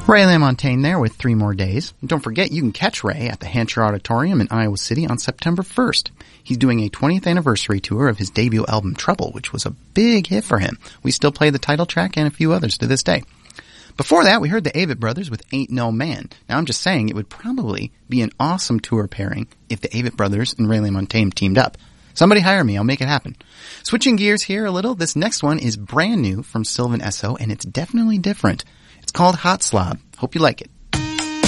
Ray LaMontagne there with 3 more days. And don't forget, you can catch Ray at the Hancher Auditorium in Iowa City on September 1st. He's doing a 20th anniversary tour of his debut album Trouble, which was a big hit for him. We still play the title track and a few others to this day. Before that, we heard the Avett Brothers with Ain't No Man. Now, I'm just saying it would probably be an awesome tour pairing if the Avett Brothers and Ray LaMontagne teamed up. Somebody hire me. I'll make it happen. Switching gears here a little, this next one is brand new from Sylvan Esso, and it's definitely different. It's called Hot Slob. Hope you like it.